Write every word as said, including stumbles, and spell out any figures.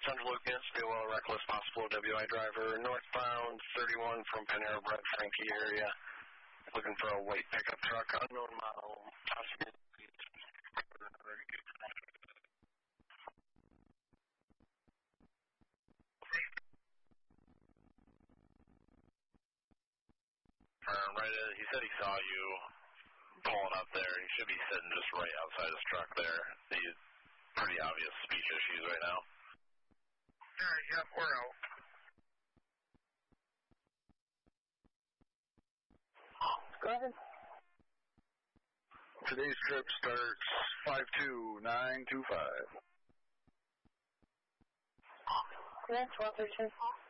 Central Lucas, Stillwell, reckless, possible W I driver, northbound, thirty-one from Panera Bread, Frankie area. Looking for a white pickup truck, unknown model, possible. Uh, right, uh, he said he saw you pulling up there. He should be sitting just right outside his truck there. He's pretty obvious speech issues right now. All right, yep, we're out. Go ahead. Today's trip starts five two nine two five. Yeah, twelve thirteen.